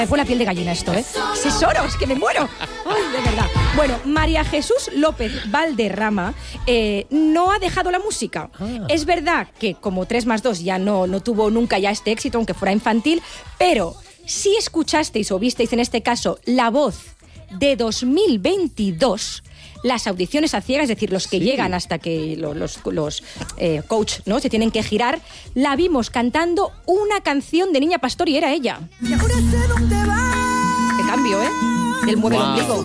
Me pone la piel de gallina esto, ¿eh? ¡Tesoro! ¡Es que me muero! ¡Ay, de verdad! Bueno, María Jesús López Valderrama no ha dejado la música. Es verdad que como 3+2 ya no tuvo nunca ya este éxito, aunque fuera infantil, pero si escuchasteis o visteis en este caso La Voz de 2022... las audiciones a ciegas, es decir, los que llegan hasta que los coach, ¿no?, se tienen que girar, la vimos cantando una canción de Niña Pastor y era ella. Y ahora sé dónde va. Qué cambio, ¿eh? Del mueve el ombligo.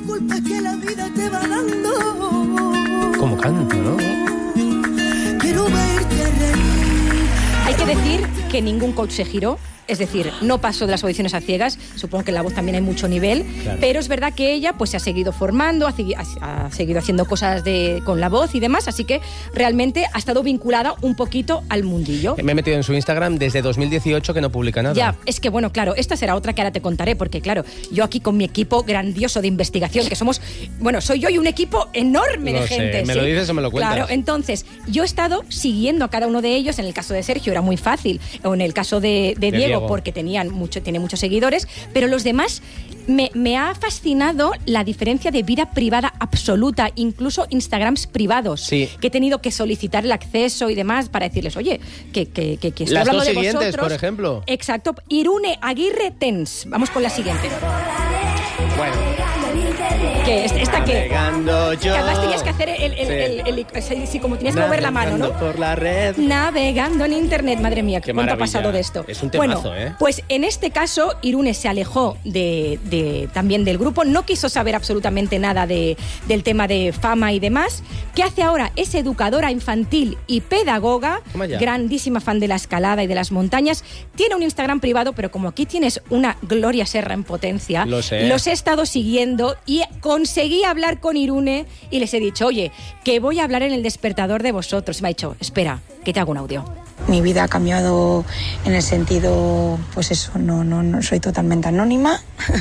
Como canto, ¿no? Quiero verte reír. Hay que decir que ningún coach se giró. Es decir, no pasó de las audiciones a ciegas, supongo que en La Voz también hay mucho nivel, claro. Pero es verdad que ella pues se ha seguido formando, ha seguido haciendo cosas con La Voz y demás, así que realmente ha estado vinculada un poquito al mundillo. Me he metido en su Instagram desde 2018 que no publica nada. Ya, es que bueno, claro, esta será otra que ahora te contaré, porque claro, yo aquí con mi equipo grandioso de investigación, que somos, bueno, soy yo y un equipo enorme de gente. ¿Me lo dices o me lo cuentas? Claro, entonces, yo he estado siguiendo a cada uno de ellos, en el caso de Sergio era muy fácil, o en el caso de Diego, porque tiene muchos seguidores, pero los demás me ha fascinado la diferencia de vida privada absoluta, incluso Instagrams privados, que he tenido que solicitar el acceso y demás para decirles, oye, que estoy las hablando dos de siguientes, vosotros. por ejemplo. Exacto. Irune Aguirre Tens. Vamos con la siguiente. Bueno. ¿Qué? ¿Esta qué? Navegando yo. Que además tenías que hacer como tenías que mover la mano, ¿no? Por la red. Navegando en internet. Madre mía, ¿qué cuánto ha pasado de esto? Es un temazo, bueno, pues en este caso, Irune se alejó también del grupo, no quiso saber absolutamente nada del tema de fama y demás. ¿Qué hace ahora? Es educadora infantil y pedagoga, grandísima fan de la escalada y de las montañas. Tiene un Instagram privado, pero como aquí tienes una Gloria Serra en potencia, los he estado siguiendo y conseguí hablar con Irune y les he dicho, oye, que voy a hablar en el despertador de vosotros. Me ha dicho, espera, que te hago un audio. Mi vida ha cambiado en el sentido, pues eso, no soy totalmente anónima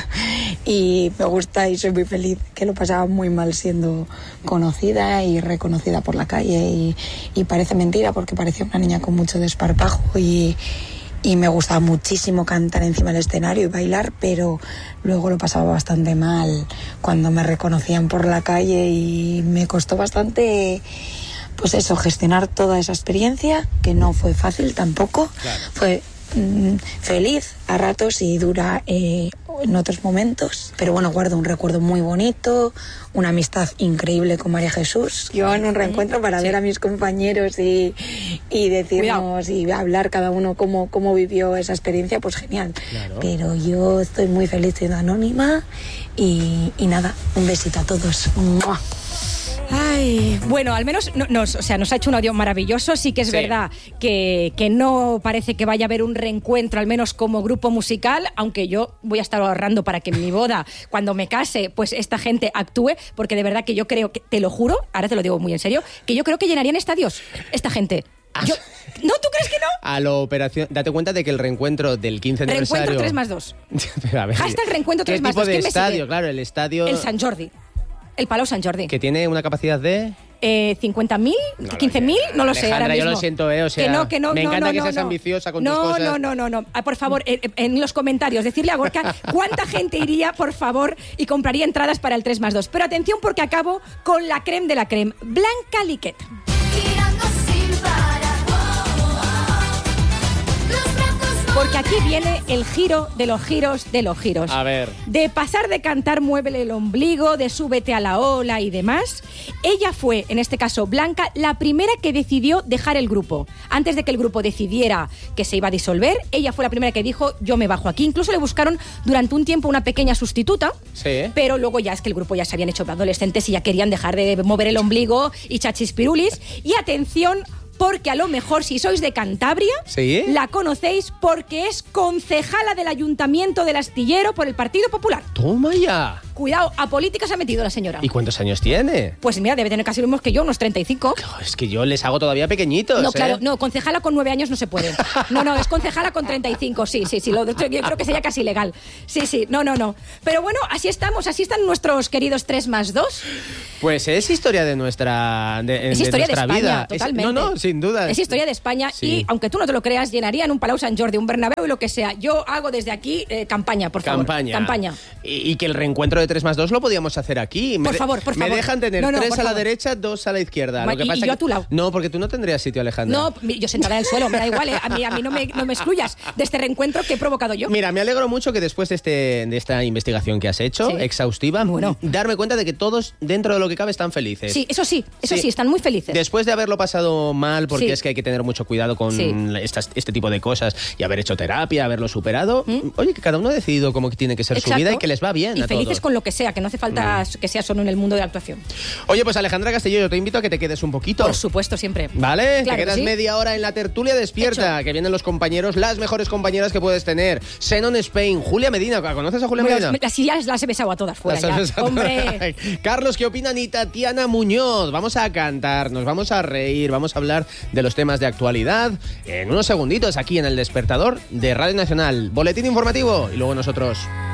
y me gusta y soy muy feliz, que lo pasaba muy mal siendo conocida y reconocida por la calle y parece mentira porque parecía una niña con mucho desparpajo y me gustaba muchísimo cantar encima del escenario y bailar, pero luego lo pasaba bastante mal cuando me reconocían por la calle y me costó bastante, pues eso, gestionar toda esa experiencia, que no fue fácil tampoco. Claro. Fue feliz a ratos y dura en otros momentos, pero bueno, guardo un recuerdo muy bonito, una amistad increíble con María Jesús. Yo en un reencuentro para ver a mis compañeros y decirnos y hablar cada uno cómo vivió esa experiencia, pues genial. Claro. Pero yo estoy muy feliz siendo anónima y nada, un besito a todos. ¡Mua! Ay, bueno, al menos nos ha hecho un audio maravilloso. Sí que es verdad que no parece que vaya a haber un reencuentro, al menos como grupo musical, aunque yo voy a estar ahorrando para que en mi boda, cuando me case, pues esta gente actúe, porque de verdad que yo creo, que te lo juro, ahora te lo digo muy en serio, que yo creo que llenarían estadios esta gente. ¿No? ¿Tú crees que no? A la operación... Date cuenta de que el reencuentro del 15 aniversario... Reencuentro 3+2. Hashtag reencuentro 3+2. ¿Qué tipo de estadio? Claro, el estadio... El Sant Jordi. El Palau Sant Jordi. Que tiene una capacidad de... 50.000, 15.000, no lo sé ahora mismo. Yo lo siento, o sea, que no, me encanta que seas ambiciosa con tus cosas. No. Por favor, en los comentarios, decirle a Gorka cuánta gente iría, por favor, y compraría entradas para el 3+2. Pero atención, porque acabo con la creme de la creme. Blanca Liquet. Porque aquí viene el giro de los giros de los giros. A ver. De pasar de cantar Muévele el ombligo, de Súbete a la ola y demás, ella fue, en este caso Blanca, la primera que decidió dejar el grupo. Antes de que el grupo decidiera que se iba a disolver, ella fue la primera que dijo, yo me bajo aquí. Incluso le buscaron durante un tiempo una pequeña sustituta, pero luego ya es que el grupo ya se habían hecho adolescentes y ya querían dejar de mover el ombligo y chachispirulis. Y atención, porque a lo mejor si sois de Cantabria, la conocéis porque es concejala del Ayuntamiento del Astillero por el Partido Popular. ¡Toma ya! Cuidado, a política se ha metido la señora. ¿Y cuántos años tiene? Pues mira, debe tener casi lo mismo que yo, unos 35. Es que yo les hago todavía pequeñitos. No, claro, no, concejala con 9 años no se puede. No, es concejala con 35, sí, yo creo que sería casi legal. Sí, no. Pero bueno, así estamos, así están nuestros queridos 3+2. Pues es historia de nuestra es historia de España, vida. totalmente. No, sin duda. Es historia de España y, aunque tú no te lo creas, llenarían un Palau Sant Jordi, un Bernabéu y lo que sea. Yo hago desde aquí campaña, por favor. Campaña. Y que el reencuentro de 3+2 lo podíamos hacer aquí. Por favor. Me dejan tener 3 a la derecha, 2 a la izquierda. Lo que pasa y yo a tu lado. No, porque tú no tendrías sitio, Alejandra. No, yo sentada en el suelo, me da igual, ¿eh? A mí no me excluyas de este reencuentro que he provocado yo. Mira, me alegro mucho que después de esta investigación que has hecho, exhaustiva, darme cuenta de que todos, dentro de lo que cabe, están felices. Sí, eso sí, están muy felices. Después de haberlo pasado mal, porque es que hay que tener mucho cuidado con este tipo de cosas y haber hecho terapia, haberlo superado, oye, que cada uno ha decidido cómo tiene que ser su vida y que les va bien. Y a felices todos. Con lo que sea, que no hace falta que sea solo en el mundo de la actuación. Oye, pues Alejandra Castelló, yo te invito a que te quedes un poquito. Por supuesto, siempre. ¿Vale? Claro te quedas media hora en la tertulia despierta, que vienen los compañeros, las mejores compañeras que puedes tener. Xenon Spain, Julia Medina, ¿conoces a Julia Medina? Así ya las he besado a todas fuera ya. Hombre. Carlos, ¿qué opinan? Y Tatiana Muñoz. Vamos a cantar, nos vamos a reír, vamos a hablar de los temas de actualidad en unos segunditos aquí en El Despertador de Radio Nacional. Boletín informativo y luego nosotros...